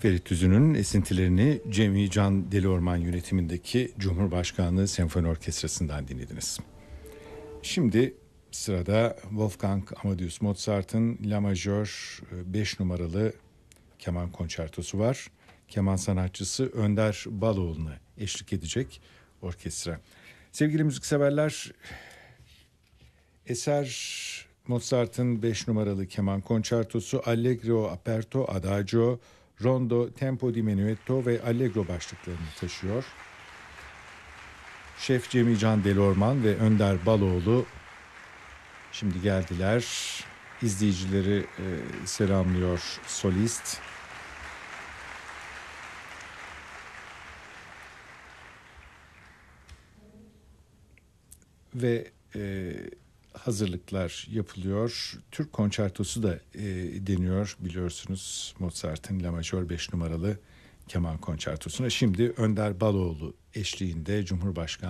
Ferit Düzü'nün esintilerini Cemil Can Deliorman yönetimindeki Cumhurbaşkanlığı Senfoni Orkestrası'ndan dinlediniz. Şimdi sırada Wolfgang Amadeus Mozart'ın La Majör 5 numaralı keman konçertosu var. Keman sanatçısı Önder Baloğlu'na eşlik edecek orkestra. Sevgili müzikseverler, eser Mozart'ın 5 numaralı keman konçertosu Allegro Aperto Adagio, Rondo Tempo di Menuetto ve Allegro başlıklarını taşıyor. Şef Cemil Can Deliorman ve Önder Baloğlu şimdi geldiler. İzleyicileri selamlıyor solist. Ve hazırlıklar yapılıyor. Türk konçertosu da deniyor biliyorsunuz Mozart'ın La Majör 5 numaralı keman konçertosuna. Şimdi Önder Baloğlu eşliğinde Cumhurbaşkanı